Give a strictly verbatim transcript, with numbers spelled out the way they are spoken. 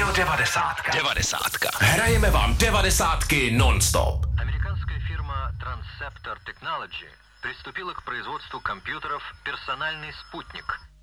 Rádio devadesátka. Devadesátka. Hrajeme vám devadesátky non-stop. Американская фирма Transceptor Technology приступила к производству компьютеров «Персональный спутник».